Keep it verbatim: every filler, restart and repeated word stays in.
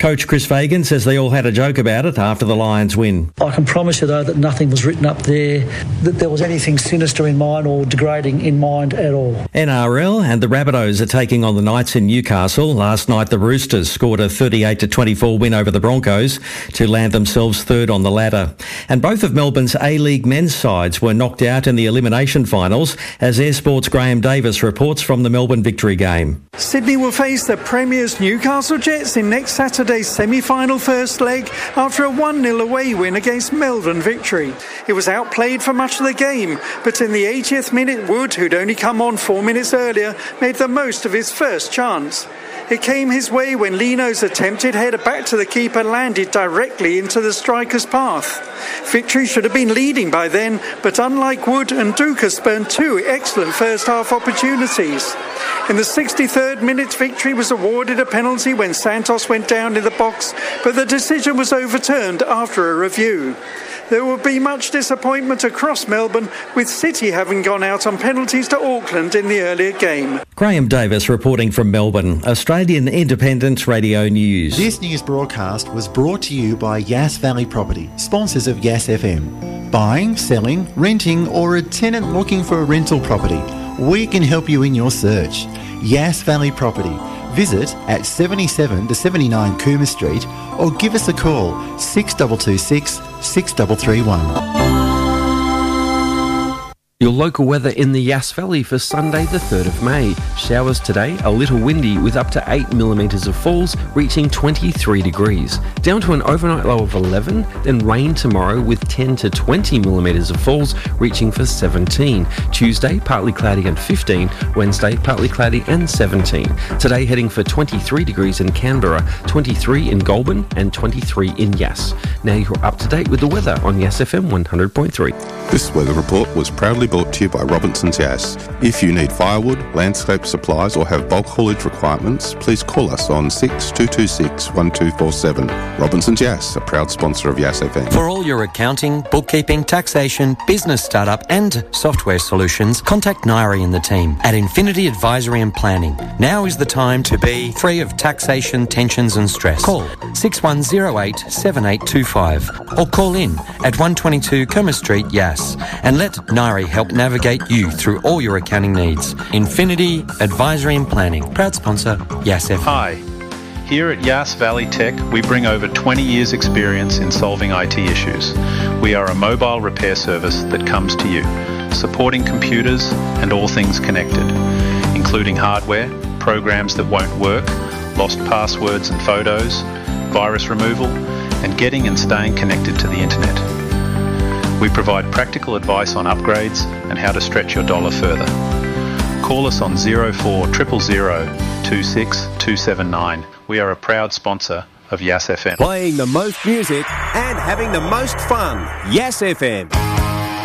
Coach Chris Fagan says they all had a joke about it after the Lions win. I can promise you, though, that nothing was written up there, that there was anything sinister in mind or degrading in mind at all. N R L and the Rabbitohs are taking on the Knights in Newcastle. Last night the Roosters scored a thirty-eight to twenty-four win over the Broncos to land themselves third on the ladder. And both of Melbourne's A-League men's sides were knocked out in the elimination finals, as Air Sport's Graham Davis reports from the Melbourne victory game. Sydney will face the Premiers Newcastle Jets in next Saturday's semi-final first leg after a one nil away win against Melbourne Victory. It was outplayed for much of the game, but in the eightieth minute, Wood, who'd only come on four minutes earlier, made the most of his first chance. It came his way when Lino's attempted header back to the keeper landed directly into the striker's path. Victory should have been leading by then, but unlike Wood and Dukas spurned two excellent first-half opportunities. In the sixty-third minute, Victory was awarded a penalty when Santos went down in the box, but the decision was overturned after a review. There will be much disappointment across Melbourne, with City having gone out on penalties to Auckland in the earlier game. Graham Davis reporting from Melbourne, Australian Independent Radio News. This news broadcast was brought to you by Yass Valley Property, sponsors of Yass F M. Buying, selling, renting, or a tenant looking for a rental property, we can help you in your search. Yass Valley Property. Visit at seventy-seven to seventy-nine Cooma Street or give us a call six two two six, six three three one. Your local weather in the Yass Valley for Sunday the third of May. Showers today, a little windy with up to eight millimetres of falls, reaching twenty-three degrees. Down to an overnight low of eleven, then rain tomorrow with ten to twenty millimetres of falls, reaching for seventeen. Tuesday, partly cloudy and fifteen. Wednesday, partly cloudy and seventeen. Today, heading for twenty-three degrees in Canberra, twenty-three in Goulburn and twenty-three in Yass. Now you're up to date with the weather on Yass F M one hundred point three. This weather report was proudly brought to you by Robinson's Yass. If you need firewood, landscape supplies or have bulk haulage requirements, please call us on six two two six, one two four seven. Robinson's Yass, a proud sponsor of Yass F M. For all your accounting, bookkeeping, taxation, business startup and software solutions, contact Nairi and the team at Infinity Advisory and Planning. Now is the time to be free of taxation, tensions and stress. Call six one zero eight, seven eight two five or call in at one twenty-two Cooma Street, Yass, and let Nairi help navigate you through all your accounting needs. Infinity Advisory and Planning, proud sponsor, Yass F M. Hi. Here at Yass Valley Tech, we bring over twenty years experience in solving I T issues. We are a mobile repair service that comes to you, supporting computers and all things connected, including hardware, programs that won't work, lost passwords and photos, virus removal, and getting and staying connected to the internet. We provide practical advice on upgrades and how to stretch your dollar further. Call us on zero four zero zero zero two six two seven nine. We are a proud sponsor of Yass F M. Playing the most music and having the most fun. Yass F M.